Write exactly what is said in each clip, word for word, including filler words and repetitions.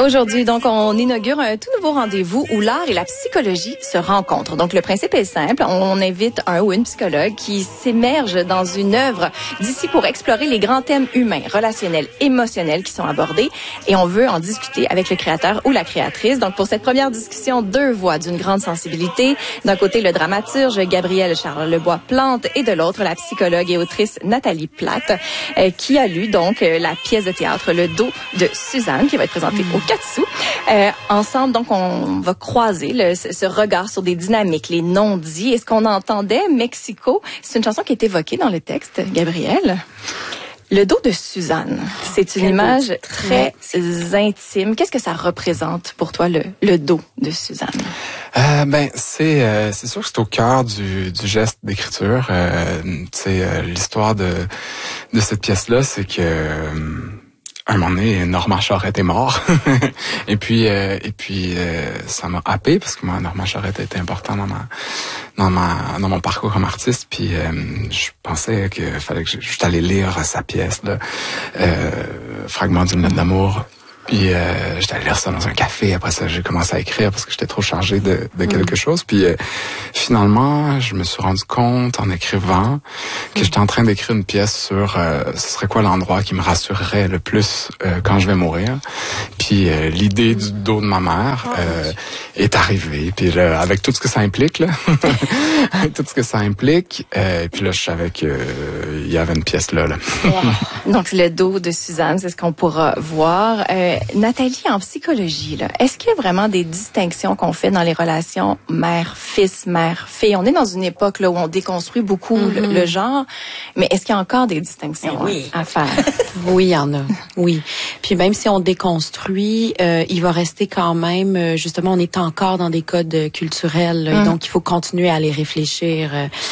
Aujourd'hui, donc, on inaugure un tout nouveau rendez-vous où l'art et la psychologie se rencontrent. Donc, le principe est simple. On invite un ou une psychologue qui s'immerge dans une œuvre d'ici pour explorer les grands thèmes humains, relationnels, émotionnels qui sont abordés. Et on veut en discuter avec le créateur ou la créatrice. Donc, pour cette première discussion, deux voix d'une grande sensibilité. D'un côté, le dramaturge Gabriel Charles Lebois-Plante et de l'autre, la psychologue et autrice Nathalie Platte, euh, qui a lu donc euh, la pièce de théâtre Le dos de Suzanne, qui va être présentée mmh. au Katsu. Euh, ensemble, donc, on va croiser le, ce, ce regard sur des dynamiques, les non-dits. Et ce qu'on entendait, Mexico, c'est une chanson qui est évoquée dans le texte, Gabriel. Le dos de Suzanne, c'est une image très intime. Qu'est-ce que ça représente pour toi, le, le dos de Suzanne? Euh, ben, c'est euh, c'est sûr que c'est au cœur du, du geste d'écriture. Euh, c'est euh, l'histoire de de cette pièce-là, c'est que euh, à un moment donné, Normand Charette est mort. et puis, euh, et puis, euh, ça m'a happé parce que moi, Normand Charette était important dans ma, dans ma, dans mon parcours comme artiste. Puis, euh, je pensais qu'il fallait que je, je allé lire sa pièce, là, euh, Fragment d'une lettre d'amour. Puis euh, j'étais allé lire ça dans un café. Après ça, j'ai commencé à écrire parce que j'étais trop chargé de, de quelque mmh. chose. Puis euh, finalement, je me suis rendu compte en écrivant que mmh. j'étais en train d'écrire une pièce sur euh, ce serait quoi l'endroit qui me rassurerait le plus euh, quand je vais mourir. Puis euh, l'idée du dos de ma mère euh, est arrivée. Puis là, avec tout ce que ça implique, là, tout ce que ça implique. Euh, et puis là, je savais que euh, il y avait une pièce là. là. Donc le dos de Suzanne, c'est ce qu'on pourra voir. Euh, Nathalie, en psychologie, là, est-ce qu'il y a vraiment des distinctions qu'on fait dans les relations mère-fils, mère-fille? On est dans une époque là où on déconstruit beaucoup mm-hmm. le, le genre, mais est-ce qu'il y a encore des distinctions oui. à faire? Oui, il y en a. Oui. Puis même si on déconstruit, euh, il va rester quand même, justement, on est encore dans des codes culturels, mm. et donc il faut continuer à les réfléchir.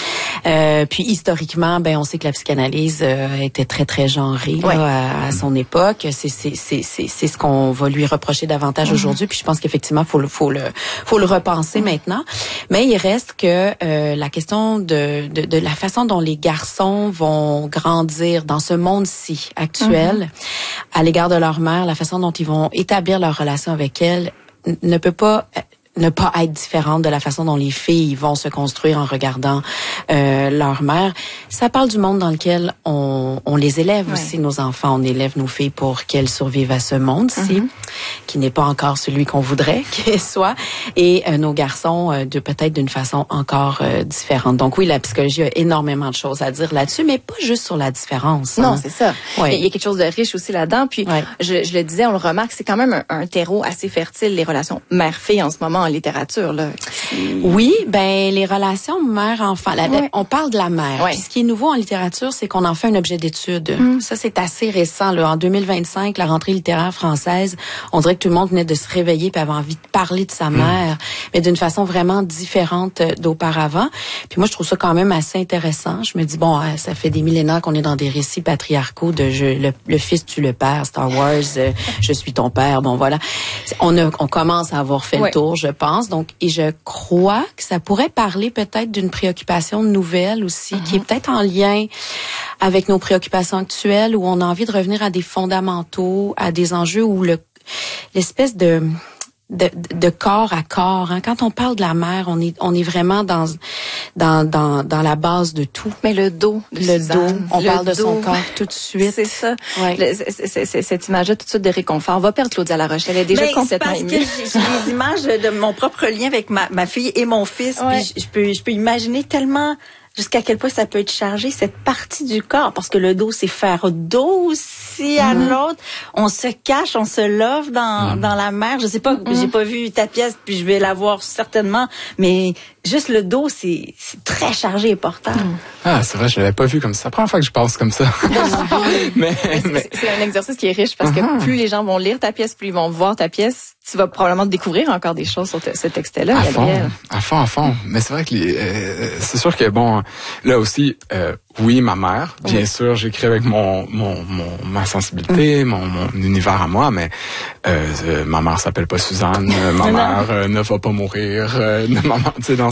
Euh, puis historiquement, ben on sait que la psychanalyse euh, était très très genrée ouais. là, à, à son époque. C'est c'est c'est c'est c'est ce qu'on va lui reprocher davantage mm-hmm. aujourd'hui. Puis je pense qu'effectivement faut le faut le faut le repenser mm-hmm. maintenant. Mais il reste que euh, la question de, de de la façon dont les garçons vont grandir dans ce monde-ci actuel mm-hmm. à l'égard de leur mère, la façon dont ils vont établir leur relation avec elle n- ne peut pas ne pas être différente de la façon dont les filles vont se construire en regardant euh, leur mère. Ça parle du monde dans lequel on, on les élève ouais. aussi, nos enfants. On élève nos filles pour qu'elles survivent à ce monde-ci, mm-hmm. qui n'est pas encore celui qu'on voudrait qu'elle soit, et euh, nos garçons euh, de peut-être d'une façon encore euh, différente. Donc oui, la psychologie a énormément de choses à dire là-dessus, mais pas juste sur la différence. Non, hein. c'est ça. Ouais. Il y a quelque chose de riche aussi là-dedans. Puis ouais. je, je le disais, on le remarque, c'est quand même un, un terreau assez fertile, les relations mère-fille en ce moment en littérature, là. Oui, ben les relations mère-enfant. La, ouais. On parle de la mère. Ouais. Puis ce qui est nouveau en littérature, c'est qu'on en fait un objet d'étude. Mm. Ça, c'est assez récent. Là. En deux mille vingt-cinq, la rentrée littéraire française, on dirait que tout le monde venait de se réveiller et avait envie de parler de sa mm. mère, mais d'une façon vraiment différente d'auparavant. Puis moi, je trouve ça quand même assez intéressant. Je me dis, bon, ça fait des millénaires qu'on est dans des récits patriarcaux de je, le, le fils tue le père, Star Wars, euh, je suis ton père. Bon, voilà. On, a, on commence à avoir fait ouais. le tour, je pense. Donc, et je crois que ça pourrait parler peut-être d'une préoccupation nouvelle aussi, uh-huh. qui est peut-être en lien avec nos préoccupations actuelles, où on a envie de revenir à des fondamentaux, à des enjeux où le l'espèce de de, de corps à corps. Hein. Quand on parle de la mère, on est on est vraiment dans dans dans dans la base de tout. Mais le dos, de le Suzanne, dos, on le parle dos. de son corps tout de suite. C'est ça. Ouais. Le, c'est, c'est, c'est, cette image-là tout de suite de réconfort. On va perdre Claudia Laroche. Elle est déjà mais complètement c'est parce émue. que j'ai, j'ai les images de mon propre lien avec ma ma fille et mon fils. Ouais. Puis je, je peux je peux imaginer tellement jusqu'à quel point ça peut être chargé, cette partie du corps, parce que le dos, c'est faire dos aussi à mm-hmm. l'autre. On se cache, on se love dans, mm-hmm. dans la mer. Je sais pas, mm-hmm. j'ai pas vu ta pièce, puis je vais la voir certainement, mais juste le dos, c'est, c'est très chargé et portant. Mm. Ah, c'est vrai, je l'avais pas vu comme ça. C'est la première fois que je pense comme ça. mais, mais... C'est, c'est un exercice qui est riche, parce uh-huh. que plus les gens vont lire ta pièce, plus ils vont voir ta pièce, tu vas probablement découvrir encore des choses sur te, ce texte-là, à Gabriel. Fond, à fond, à fond. Mais c'est vrai que les, euh, c'est sûr que, bon, là aussi, euh, oui, ma mère, bien oui. sûr, j'écris avec mon, mon, mon ma sensibilité, mm. mon, mon univers à moi, mais euh, euh, ma mère s'appelle pas Suzanne, euh, ma mère euh, ne va pas mourir, euh, ma mère, tu sais, dans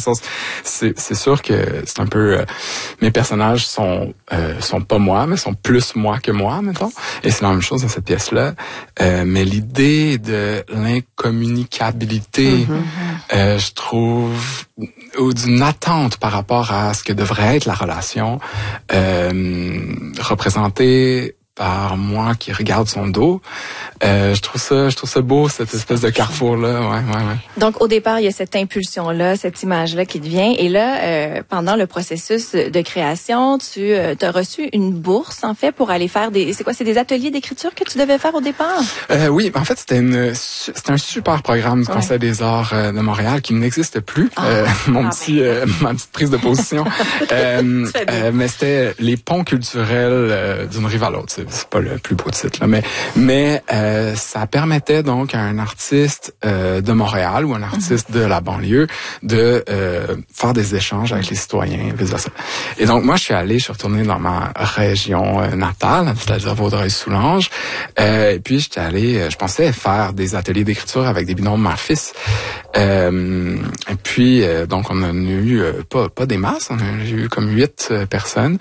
sens, c'est, c'est sûr que c'est un peu, euh, mes personnages sont, euh, sont pas moi, mais sont plus moi que moi, mettons. Et c'est la même chose dans cette pièce-là. Euh, mais l'idée de l'incommunicabilité, mm-hmm. euh, je trouve, ou d'une attente par rapport à ce que devrait être la relation, euh, représentée par moi qui regarde son dos. Euh, je trouve ça, je trouve ça beau, cette espèce de carrefour-là. Ouais, ouais, ouais. Donc, au départ, il y a cette impulsion-là, cette image-là qui te vient. Et là, euh, pendant le processus de création, tu euh, as reçu une bourse, en fait, pour aller faire des... C'est quoi, c'est des ateliers d'écriture que tu devais faire au départ? Euh, oui, en fait, c'était une, c'était un super programme du ouais. Conseil des arts euh, de Montréal qui n'existe plus. Ah. Euh, mon ah, petit, ben. euh, ma petite prise de position. euh, euh, mais c'était les ponts culturels euh, d'une rive à l'autre. C'est, c'est pas le plus beau titre, là, mais mais euh, ça permettait donc à un artiste euh, de Montréal ou un artiste mm-hmm. de la banlieue de euh, faire des échanges avec les citoyens, vice-versa. Et donc moi, je suis allé, je suis retourné dans ma région euh, natale, c'est-à-dire Vaudreuil-Soulanges, euh, et puis j'étais allé, je pensais faire des ateliers d'écriture avec des binômes mère-fils. Euh, et puis euh, donc on a eu euh, pas pas des masses, on a eu comme huit euh, personnes.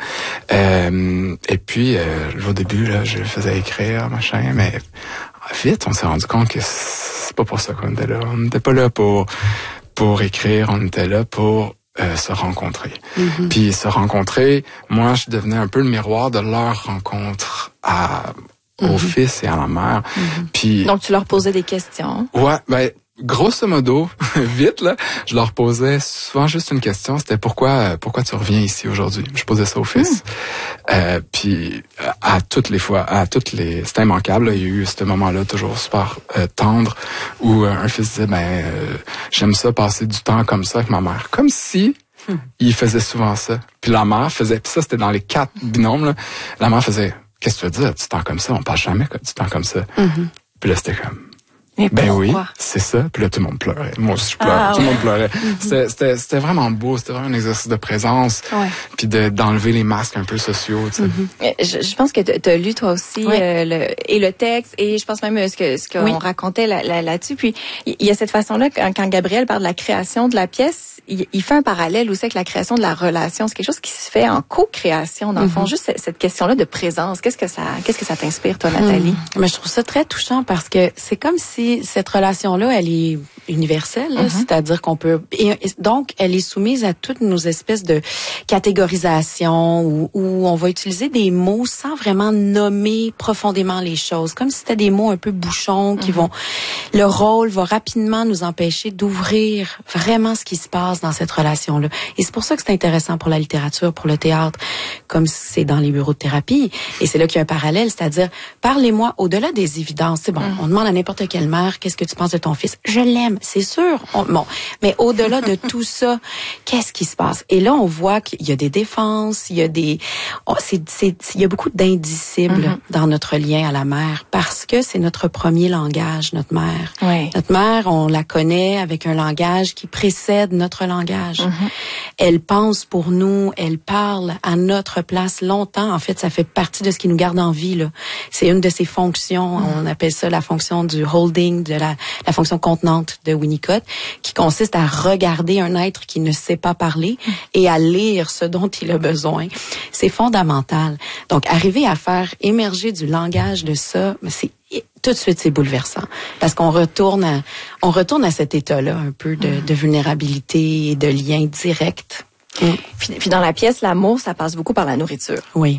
Euh, et puis euh, au début là, je faisais écrire, machin, mais vite, on s'est rendu compte que c'est pas pour ça qu'on était là. On n'était pas là pour pour écrire, on était là pour euh, se rencontrer. Mm-hmm. Puis se rencontrer, moi, je devenais un peu le miroir de leur rencontre à mm-hmm. au fils et à la mère. Mm-hmm. Puis donc tu leur posais des questions. Ouais, ben grosso modo, vite là, je leur posais souvent juste une question, c'était pourquoi pourquoi tu reviens ici aujourd'hui. Je posais ça au fils. Mm. Euh, puis à toutes les fois, à toutes les, c'était immanquable. Là, il y a eu ce moment-là toujours super euh, tendre où euh, un fils disait ben euh, j'aime ça passer du temps comme ça avec ma mère, comme si mm. il faisait souvent ça. Puis la mère faisait, puis ça c'était dans les quatre binômes là, la mère faisait qu'est-ce que tu veux dire du temps comme ça, on passe jamais du temps comme ça. Mm-hmm. Puis là c'était comme mais ben pourquoi? Oui, c'est ça. Puis là, tout le monde pleurait. Moi aussi, je pleurais. Ah, tout ouais. le monde pleurait. Mm-hmm. C'était, c'était, c'était vraiment beau. C'était vraiment un exercice de présence. Ouais. Puis de, d'enlever les masques un peu sociaux. Tu sais. Mm-hmm. je, je pense que tu as lu toi aussi ouais. euh, le, et le texte et je pense même ce que ce qu'on oui. racontait là, là, là-dessus. Puis il y a cette façon-là quand, quand Gabriel parle de la création de la pièce, il, il fait un parallèle aussi avec la création de la relation. C'est quelque chose qui se fait en co-création dans le mm-hmm. fond. Juste cette, cette question-là de présence. Qu'est-ce que ça, qu'est-ce que ça t'inspire toi, Nathalie? Mm. Mais je trouve ça très touchant parce que c'est comme si cette relation-là, elle est universelle, mm-hmm. c'est-à-dire qu'on peut... Et donc, elle est soumise à toutes nos espèces de catégorisations où, où on va utiliser des mots sans vraiment nommer profondément les choses, comme si c'était des mots un peu bouchons qui mm-hmm. vont... Le rôle va rapidement nous empêcher d'ouvrir vraiment ce qui se passe dans cette relation-là. Et c'est pour ça que c'est intéressant pour la littérature, pour le théâtre, comme c'est dans les bureaux de thérapie. Et c'est là qu'il y a un parallèle, c'est-à-dire, parlez-moi au-delà des évidences. C'est bon, mm-hmm. on demande à n'importe quelle mère, qu'est-ce que tu penses de ton fils? Je l'aime, c'est sûr. On, bon, mais au-delà de tout ça, qu'est-ce qui se passe? Et là, on voit qu'il y a des défenses, il y a des, oh, c'est, c'est, il y a beaucoup d'indicibles mm-hmm. dans notre lien à la mère parce que c'est notre premier langage, notre mère. Oui. Notre mère, on la connaît avec un langage qui précède notre langage. Mm-hmm. Elle pense pour nous, elle parle à notre place longtemps. En fait, ça fait partie de ce qui nous garde en vie, là. C'est une de ses fonctions. Mm-hmm. On appelle ça la fonction du holding, de la, la fonction contenante de Winnicott, qui consiste à regarder un être qui ne sait pas parler mm. et à lire ce dont il a besoin. C'est fondamental. Donc, arriver à faire émerger du langage de ça, c'est tout de suite, c'est bouleversant. Parce qu'on retourne à, on retourne à cet état-là, un peu de, de vulnérabilité et de lien direct. Mm. Puis, puis dans la pièce, l'amour, ça passe beaucoup par la nourriture. Oui.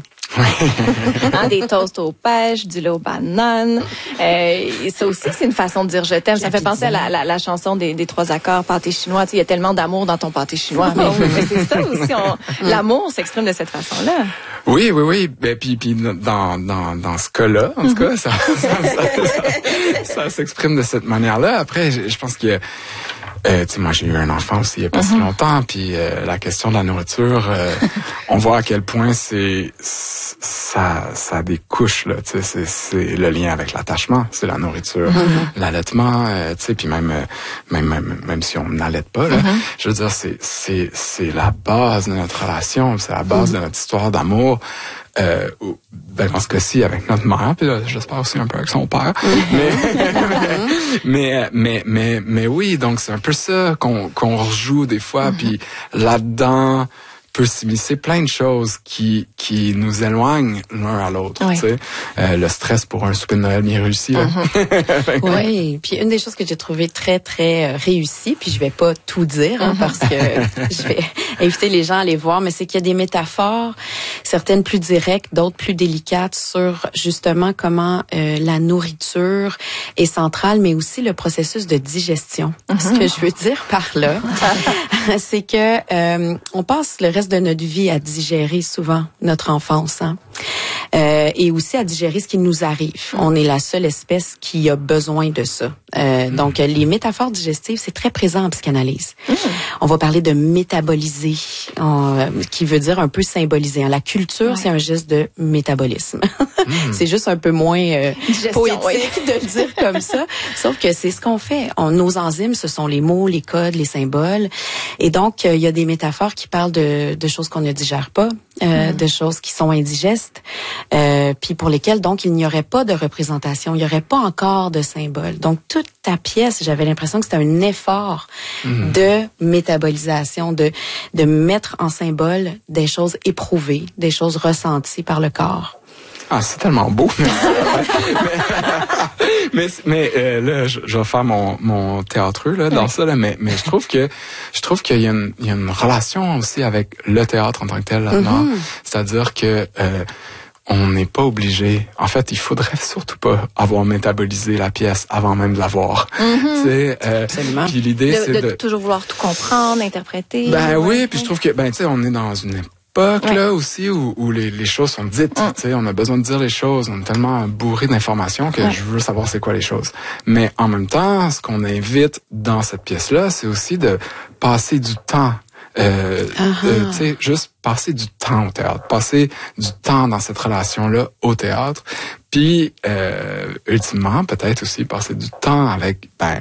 hein, des toasts aux pêches, du lait aux bananes. Euh, et ça aussi, c'est une façon de dire je t'aime. Ça fait penser à la, la, la chanson des, des trois accords, pâté chinois. Tu sais, il y a tellement d'amour dans ton pâté chinois. Mais, mais c'est ça aussi. On, l'amour s'exprime de cette façon-là. Oui, oui, oui. Ben, puis, puis dans, dans, dans ce cas-là, en tout cas, ça, ça, ça, ça, ça s'exprime de cette manière-là. Après, je, je pense qu'il y a... Euh, tu sais, moi, j'ai eu un enfant aussi il y a pas mm-hmm. si longtemps, puis euh, la question de la nourriture, euh, on voit à quel point c'est ça, ça a des couches là. Tu sais, c'est, c'est le lien avec l'attachement, c'est la nourriture, mm-hmm. l'allaitement, euh, tu sais, puis même, même même même si on n'allaite pas là, mm-hmm. je veux dire, c'est c'est c'est la base de notre relation, c'est la base mm-hmm. de notre histoire d'amour. euh, ben dans ce cas-ci avec notre mère, puis là, j'espère aussi un peu avec son père. mais, mais mais mais mais oui, donc c'est un peu ça qu'on qu'on rejoue des fois, mm-hmm. puis là-dedans peut s'immiscer plein de choses qui qui nous éloignent l'un à l'autre. Oui. Tu sais, euh, le stress pour un souper de Noël bien réussi. Uh-huh. Oui. Puis une des choses que j'ai trouvé très très euh, réussie, puis je vais pas tout dire hein, uh-huh. parce que je vais inviter les gens à aller voir, mais c'est qu'il y a des métaphores, certaines plus directes, d'autres plus délicates sur justement comment euh, la nourriture est centrale, mais aussi le processus de digestion. Uh-huh. Ce que je veux dire par là, c'est que euh, on passe le reste de notre vie à digérer souvent notre enfance, hein? euh, et aussi à digérer ce qui nous arrive. On est la seule espèce qui a besoin de ça. Euh, mmh. Donc, les métaphores digestives, c'est très présent en psychanalyse. Mmh. On va parler de métaboliser, on, qui veut dire un peu symboliser. La culture, ouais. c'est un geste de métabolisme. Mmh. C'est juste un peu moins euh, poétique ouais. de le dire comme ça. Sauf que c'est ce qu'on fait. On, nos enzymes, ce sont les mots, les codes, les symboles. Et donc, il euh, y a des métaphores qui parlent de, de choses qu'on ne digère pas, euh, mmh. de choses qui sont indigestes, euh, puis pour lesquelles, donc, il n'y aurait pas de représentation, il n'y aurait pas encore de symbole. Donc, toute ta pièce, j'avais l'impression que c'était un effort mmh. de métabolisation, de, de mettre en symbole des choses éprouvées, des choses ressenties par le corps. Ah, c'est tellement beau. mais mais, mais euh, là, je, je vais faire mon, mon théâtreux là dans oui. ça là, mais mais je trouve que je trouve qu'il y a une il y a une relation aussi avec le théâtre en tant que tel là-dedans. Mm-hmm. C'est-à-dire que euh, on n'est pas obligé. En fait, il faudrait surtout pas avoir métabolisé la pièce avant même de la voir. Mm-hmm. Tu sais, euh, absolument. Puis l'idée de, c'est de, de toujours vouloir tout comprendre, interpréter. Ben oui, ouais. Puis je trouve que ben tu sais, on est dans une époque ouais. là aussi où, où les, les choses sont dites. Mm. Tu sais, on a besoin de dire les choses. On est tellement bourré d'informations que ouais. je veux savoir c'est quoi les choses. Mais en même temps, ce qu'on invite dans cette pièce-là, c'est aussi de passer du temps. Euh, euh, tu sais, juste passer du temps au théâtre, passer du temps dans cette relation-là au théâtre, puis euh, ultimement peut-être aussi passer du temps avec ben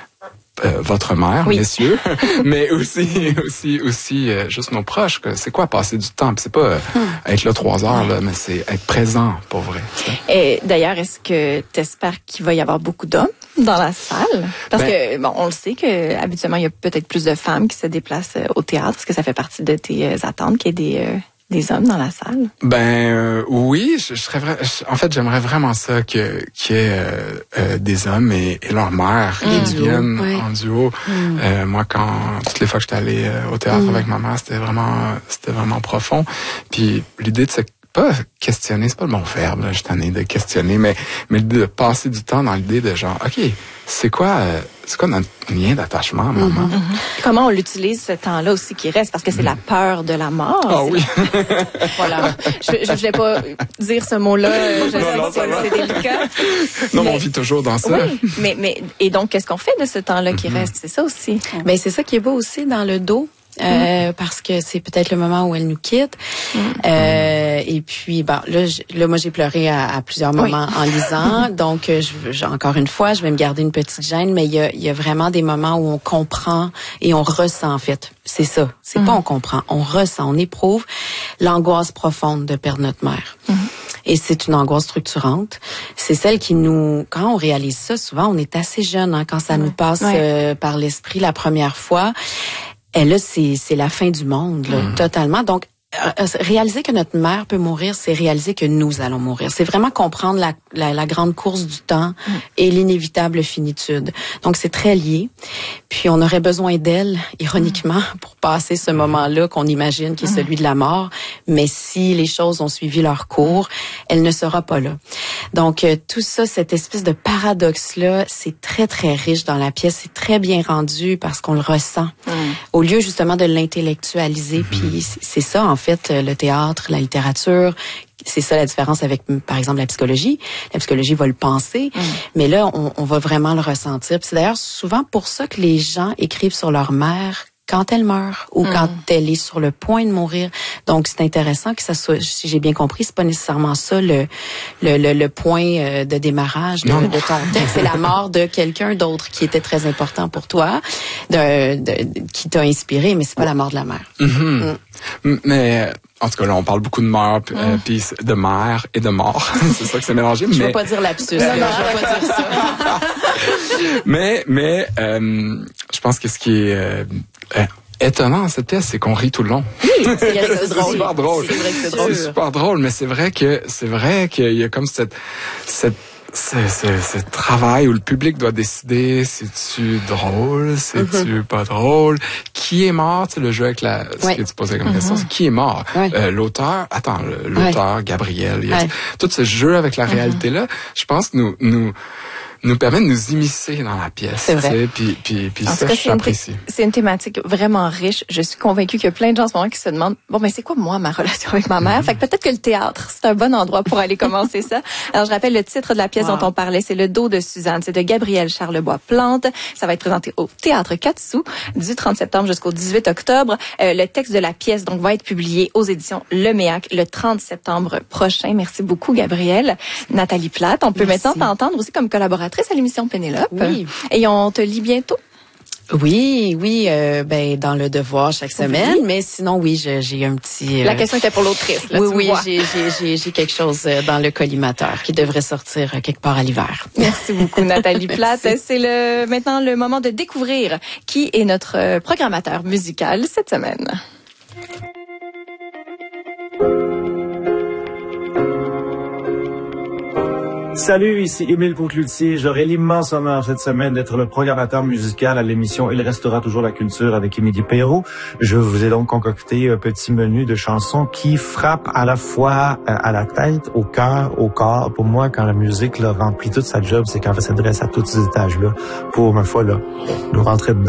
euh, votre mère, oui. messieurs, mais aussi aussi aussi euh, juste nos proches. Que c'est quoi passer du temps? Puis c'est pas euh, hum. être là trois heures là, mais c'est être présent pour vrai. T'sais. Et d'ailleurs, est-ce que t'espères qu'il va y avoir beaucoup d'hommes dans la salle? Parce ben, que, bon, on le sait que habituellement, il y a peut-être plus de femmes qui se déplacent au théâtre. Est-ce que ça fait partie de tes euh, attentes qu'il y ait des, euh, des hommes dans la salle? Ben euh, oui, je, je serais vrai, je, en fait, j'aimerais vraiment ça que qu'il y ait euh, euh, des hommes et, et leur mère mmh. qui viennent ouais. en duo. Mmh. Euh, moi, quand toutes les fois que j'étais allé euh, au théâtre mmh. avec ma mère, c'était vraiment, c'était vraiment profond. Puis l'idée de se pas questionner, c'est pas le bon verbe, là, je t'en ai de questionner, mais mais de passer du temps dans l'idée de genre, ok, c'est quoi, euh, c'est quoi notre lien d'attachement, maman? Mm-hmm. Mm-hmm. Comment on l'utilise ce temps-là aussi qui reste, parce que c'est mm. la peur de la mort. Ah oui. La... voilà. Je, je vais pas dire ce mot-là. Je non, sais non, que c'est délicat. Non, mais on vit toujours dans ça. Oui, mais mais et donc qu'est-ce qu'on fait de ce temps-là qui mm-hmm. reste? C'est ça aussi. Ben c'est ça qui est beau aussi dans le dos. Euh, mmh. parce que c'est peut-être le moment où elle nous quitte. Mmh. Euh, et puis, bon, là, je, là moi, j'ai pleuré à, à plusieurs moments oui. en lisant. Donc, je, je, encore une fois, je vais me garder une petite gêne, mais il y a, il y a vraiment des moments où on comprend et on ressent, en fait. C'est ça. C'est mmh. pas on comprend. On ressent, on éprouve l'angoisse profonde de perdre notre mère. Mmh. Et c'est une angoisse structurante. C'est celle qui nous... Quand on réalise ça, souvent, on est assez jeune, hein, quand ça mmh. nous passe ouais. euh, par l'esprit la première fois. Et là, c'est, c'est la fin du monde, là, mmh. totalement. Donc, euh, réaliser que notre mère peut mourir, c'est réaliser que nous allons mourir. C'est vraiment comprendre la, la, la grande course du temps mmh. et l'inévitable finitude. Donc, c'est très lié. Puis, on aurait besoin d'elle, ironiquement, mmh. pour passer ce moment-là qu'on imagine qui est mmh. celui de la mort. Mais si les choses ont suivi leur cours, elle ne sera pas là. Donc, euh, tout ça, cette espèce de paradoxe-là, c'est très, très riche dans la pièce. C'est très bien rendu parce qu'on le ressent. Mmh. Au lieu, justement, de l'intellectualiser. Mmh. Puis, c'est ça, en fait, le théâtre, la littérature. C'est ça la différence avec, par exemple, la psychologie. La psychologie va le penser, mmh. mais là, on, on va vraiment le ressentir. Puis c'est d'ailleurs souvent pour ça que les gens écrivent sur leur mère quand elle meurt ou mm. quand elle est sur le point de mourir. Donc, c'est intéressant que ça soit, si j'ai bien compris, c'est pas nécessairement ça le le, le, le point de démarrage de, de ton texte. C'est la mort de quelqu'un d'autre qui était très important pour toi, de, de, qui t'a inspiré, mais c'est pas la mort de la mère. Mm-hmm. Mm. Mais en tout cas, là, on parle beaucoup de mort, mm. euh, puis de mère et de mort. C'est ça que c'est mélangé. Je mais... veux pas dire lapsus. Non, non, je veux pas dire ça. mais mais euh, je pense que ce qui est euh, euh, étonnant dans cette pièce, c'est qu'on rit tout le long. Oui, c'est, c'est, c'est drôle. super drôle. C'est vrai que c'est drôle. C'est super drôle, mais c'est vrai que c'est vrai qu'il y a comme cette cette C'est, c'est, c'est le travail où le public doit décider c'est-tu drôle, c'est-tu mm-hmm. pas drôle, qui est mort, tu sais, le jeu avec la, ce ouais. que tu posais comme mm-hmm. question, c'est qui est mort. Ouais. Euh, l'auteur, attends, l'auteur, ouais. Gabriel, il y a ouais. tout ce jeu avec la mm-hmm. réalité-là, je pense que nous, nous, nous permet de nous immiscer dans la pièce. C'est vrai. Puis, puis, puis ça, je l'apprécie. C'est une thématique vraiment riche. Je suis convaincue qu'il y a plein de gens en ce moment qui se demandent, bon, mais c'est quoi, moi, ma relation avec ma mère? Mm-hmm. Fait que peut-être que le théâtre, c'est un bon endroit pour aller commencer ça. Alors, je rappelle le titre de la pièce wow. dont on parlait, c'est Le dos de Suzanne. C'est de Gabriel Charlebois-Plante. Ça va être présenté au Théâtre quatre sous du trente septembre jusqu'au dix-huit octobre. Euh, le texte de la pièce, donc, va être publié aux éditions Le Méac le trente septembre prochain. Merci beaucoup, Gabriel. Nathalie Plate, on peut Merci. maintenant t'entendre aussi comme collaboratrice à l'émission Pénélope. Oui. Et on te lit bientôt? Oui, oui, euh, ben dans le Devoir chaque semaine, oui. mais sinon oui, je, j'ai un petit. Euh... La question était pour l'autrice. Là, oui, tu oui, vois. j'ai, j'ai, j'ai, j'ai quelque chose dans le collimateur qui devrait sortir quelque part à l'hiver. Merci beaucoup, Nathalie Plate. C'est le maintenant le moment de découvrir qui est notre programmateur musical cette semaine. Salut, ici Émile Coquelutier. J'aurai l'immense honneur cette semaine d'être le programmateur musical à l'émission Il restera toujours la culture avec Émilie Perrault. Je vous ai donc concocté un petit menu de chansons qui frappent à la fois à la tête, au cœur, au corps. Pour moi, quand la musique là, remplit toute sa job, c'est quand elle s'adresse à tous ces étages-là pour, ma foi, là, nous rentrer dedans.